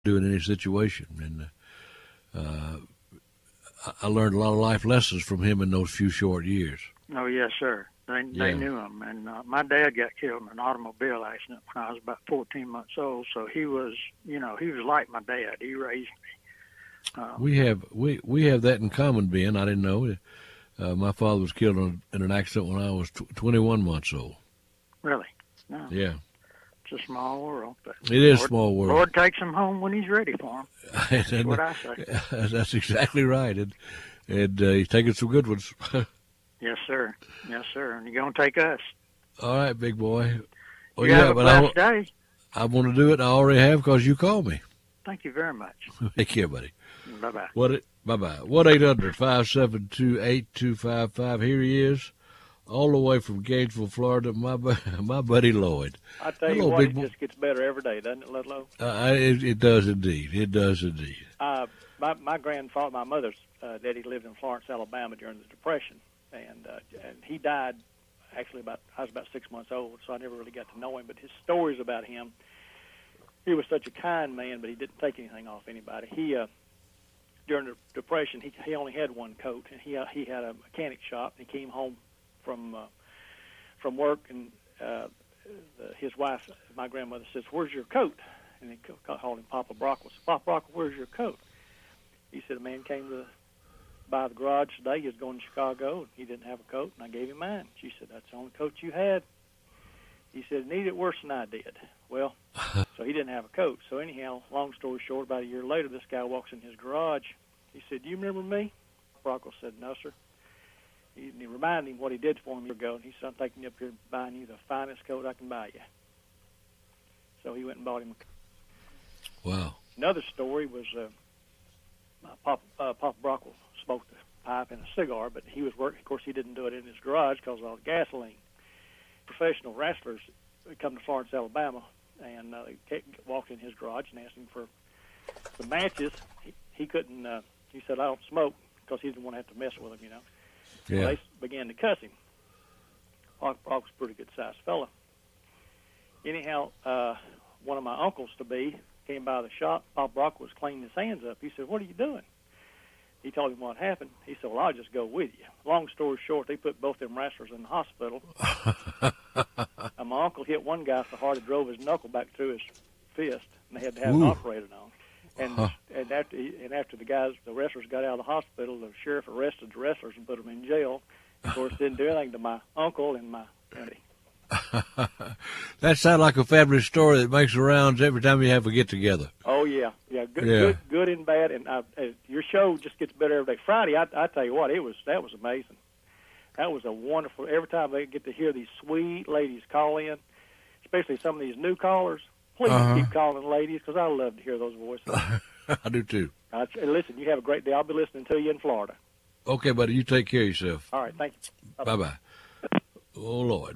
do in any situation. And I learned a lot of life lessons from him in those few short years. Oh, yes, sir. They knew him. And my dad got killed in an automobile accident when I was about 14 months old. So he was, he was like my dad. He raised me. We have that in common, Ben. I didn't know. My father was killed in an accident when I was 21 months old. Really? No. Yeah. It's a small world. But it is a small world. Lord takes him home when he's ready for him. That's what I say. That's exactly right. And he's taking some good ones. Yes, sir. Yes, sir. And you're going to take us. All right, big boy. Well, you have a blessed day. I want to do it, and I already have because you called me. Thank you very much. Take care, buddy. Bye-bye. Bye-bye. 1-800-572-8255. Here he is, all the way from Gainesville, Florida, my buddy Lloyd. I tell you what, it just gets better every day, doesn't it, Ludlow? It does indeed. It does indeed. My grandfather, my mother's daddy lived in Florence, Alabama during the Depression, and he died actually I was about 6 months old, so I never really got to know him. But his stories about him, he was such a kind man, but he didn't take anything off anybody. He during the Depression, he only had one coat, and he had a mechanic shop. And he came home from work, and his wife, my grandmother, says, "Where's your coat?" And he called him Papa Brockle. "Papa Brockle, where's your coat?" He said, "A man came by the garage today. He was going to Chicago, and he didn't have a coat, and I gave him mine." She said, "That's the only coat you had." He said, "Need it worse than I did." Well, so he didn't have a coat. So anyhow, long story short, about a year later, this guy walks in his garage. He said, "Do you remember me?" Brockle said, "No, sir." He reminded him what he did for him a year ago, and he said, "I'm taking you up here and buying you the finest coat I can buy you." So he went and bought him a coat. Wow. Another story was Papa Brockle smoked a pipe and a cigar, but he was working. Of course, he didn't do it in his garage because of all the gasoline. Professional wrestlers come to Florence, Alabama, and they walked in his garage and asked him for some matches. He couldn't. He said, "I don't smoke," because he didn't want to have to mess with them, Yeah. So they began to cuss him. Brock was a pretty good-sized fella. Anyhow, one of my uncles-to-be came by the shop. Bob Brock was cleaning his hands up. He said, "What are you doing?" He told him what happened. He said, "Well, I'll just go with you." Long story short, they put both them wrestlers in the hospital. And my uncle hit one guy so hard it drove his knuckle back through his fist, and they had to have it operated on. And after the wrestlers got out of the hospital, the sheriff arrested the wrestlers and put them in jail. Of course, didn't do anything to my uncle and my auntie. That sounds like a fabulous story that makes the rounds every time you have a get-together. Oh, yeah. Good and bad. And your show just gets better every day. Friday, I tell you what, that was amazing. That was a wonderful, every time they get to hear these sweet ladies call in, especially some of these new callers, please keep calling ladies, because I love to hear those voices. I do, too. Listen, you have a great day. I'll be listening to you in Florida. Okay, buddy, you take care of yourself. All right, thank you. Bye-bye. Oh, Lord.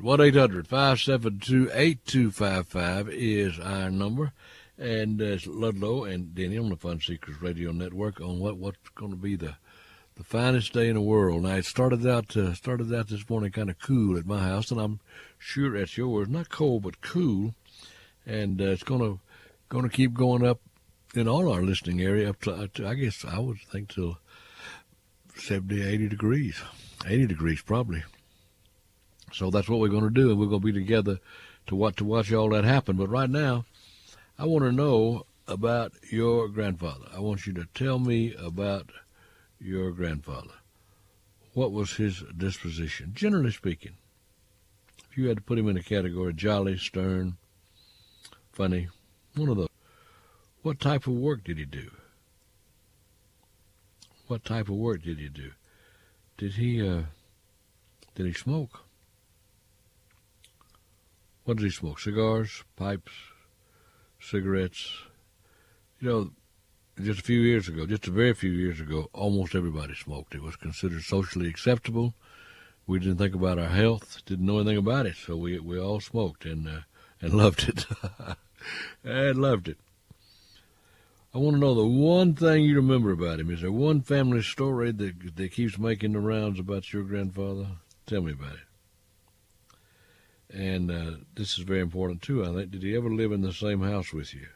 1-800-572-8255 is our number. And it's Ludlow and Denny on the Fun Seekers Radio Network on what's going to be the finest day in the world. Now, it started out this morning kind of cool at my house, and I'm sure at yours. Not cold, but cool. And it's going to keep going up in all our listening area up to, I guess, I would think till 70, 80 degrees. 80 degrees probably. So that's what we're going to do, and we're going to be together to watch all that happen. But right now, I want to know about your grandfather. I want you to tell me about your grandfather. What was his disposition, generally speaking? If you had to put him in a category, jolly, stern, funny, one of those. What type of work did he do? What type of work did he do? Did he smoke? What did he smoke? Cigars, pipes, cigarettes? Just a very few years ago, almost everybody smoked. It was considered socially acceptable. We didn't think about our health, didn't know anything about it, so we all smoked and loved it. And loved it. I want to know the one thing you remember about him. Is there one family story that keeps making the rounds about your grandfather? Tell me about it. And this is very important, too, I think. Did he ever live in the same house with you?